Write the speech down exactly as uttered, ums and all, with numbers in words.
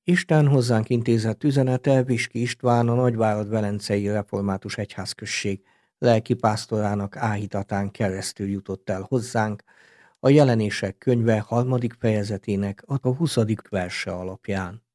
Isten hozzánk intézett üzenete Viski István, a Nagyvárad-Velencei Református Egyházközség lelkipásztorának áhítatán keresztül jutott el hozzánk, a Jelenések könyve harmadik fejezetének a huszadik verse alapján.